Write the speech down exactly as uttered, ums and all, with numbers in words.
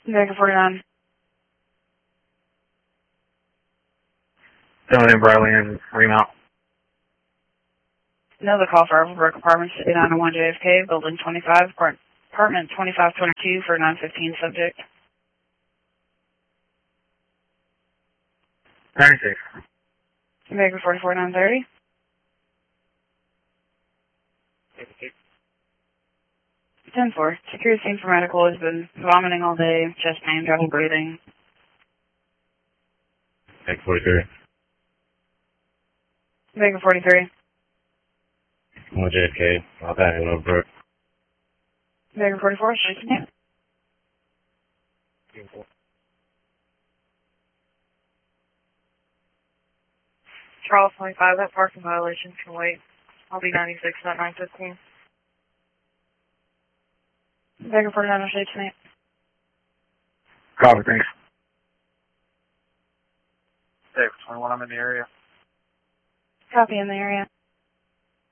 Vega forty-nine. Dylan and Bradley and remount. Another call for Overbrook Apartments, eight nine one J F K, Building twenty-five, Apartment twenty-five twenty-two for nine fifteen subject. ninety-six. Vega forty-four nine thirty. ten four. Security scene for medical has been vomiting all day, chest pain, trouble breathing. Vega forty-three. Vega forty-three. one J F K, I'll back in Overbrook. Vega forty-four, shaking it. Charles twenty-five, that parking violation can wait. I'll be ninety-six at nine fifteen. Vega forty-nine, shaking it. Copy, thanks. Vega twenty-one, I'm in the area. Copy in the area.